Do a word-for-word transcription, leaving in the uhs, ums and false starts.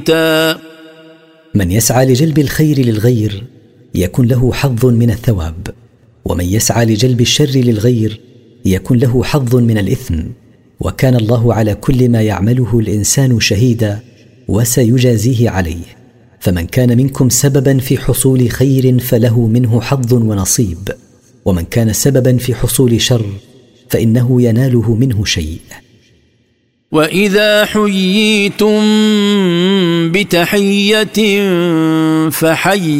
من يسعى لجلب الخير للغير يكن له حظ من الثواب، ومن يسعى لجلب الشر للغير يكن له حظ من الإثم، وكان الله على كل ما يعمله الإنسان شهيدا وسيجازيه عليه. فمن كان منكم سببا في حصول خير فله منه حظ ونصيب، ومن كان سببا في حصول شر فإنه يناله منه شيء. وإذا حييتم بتحية فحيوا